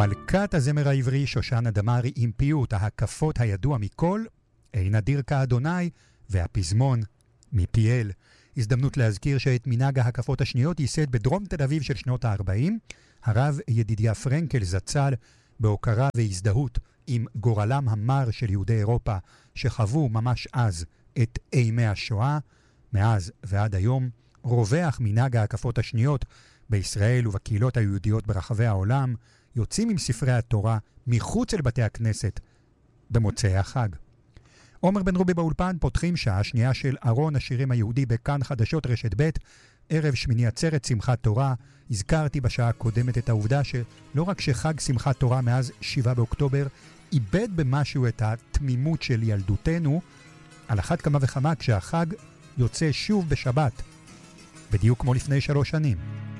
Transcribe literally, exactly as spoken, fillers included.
מלכת הזמר העברי שושנה דמארי עם פיוט ההקפות הידוע מכל, אין אדיר כאדוני, והפזמון מפיאל. הזדמנות להזכיר שאת מנהג ההקפות השניות ייסד בדרום תל אביב של שנות ה-ארבעים, הרב ידידיה פרנקל זצ"ל, בהוקרה והזדהות עם גורלם המר של יהודי אירופה שחוו ממש אז את אימי השואה. מאז ועד היום רווח מנהג ההקפות השניות בישראל ובקהילות היהודיות ברחבי העולם, יוצאים עם ספרי התורה מחוץ אל בתי הכנסת במוצאי החג. עומר בן רובי באולפן, פותחים שעה שנייה של ארון השירים היהודי בכאן חדשות רשת ב', ערב שמיני עצרת שמחת תורה. הזכרתי בשעה הקודמת את העובדה שלא רק שחג שמחת תורה מאז שבעה באוקטובר איבד במשהו את התמימות של ילדותנו, על אחת כמה וכמה כשהחג יוצא שוב בשבת, בדיוק כמו לפני שלוש שנים.